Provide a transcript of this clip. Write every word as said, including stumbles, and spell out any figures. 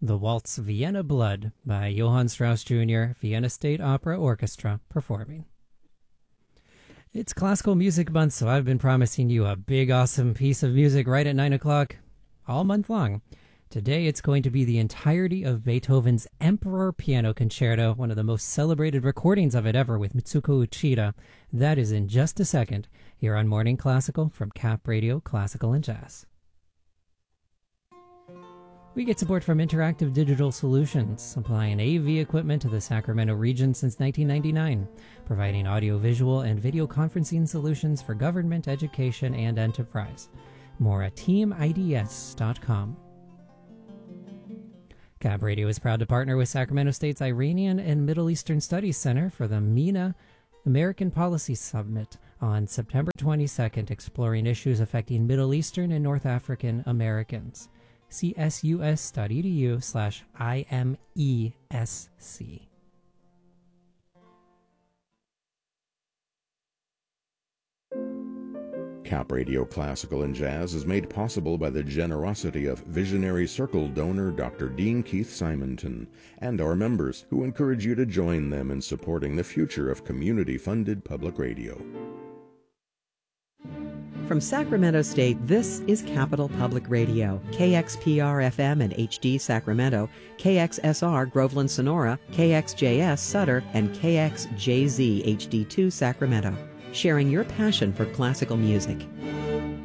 The Waltz Vienna Blood by Johann Strauss Junior, Vienna State Opera Orchestra, performing. It's Classical Music Month, so I've been promising you a big, awesome piece of music right at nine o'clock all month long. Today it's going to be the entirety of Beethoven's Emperor Piano Concerto, one of the most celebrated recordings of it ever with Mitsuko Uchida. That is in just a second, here on Morning Classical from Cap Radio Classical and Jazz. We get support from Interactive Digital Solutions, supplying A V equipment to the Sacramento region since nineteen ninety-nine, providing audio-visual and video conferencing solutions for government, education, and enterprise. More at team I D S dot com. Cap Radio is proud to partner with Sacramento State's Iranian and Middle Eastern Studies Center for the MENA American Policy Summit on September twenty-second, exploring issues affecting Middle Eastern and North African Americans. C S U S dot E D U slash I M E S C. Cap Radio Classical and Jazz is made possible by the generosity of visionary Circle donor Doctor Dean Keith Simonton and our members, who encourage you to join them in supporting the future of community-funded public radio. From Sacramento State, this is Capital Public Radio, K X P R F M and H D Sacramento, K X S R Groveland Sonora, K X J S Sutter, and K X J Z H D two Sacramento, sharing your passion for classical music.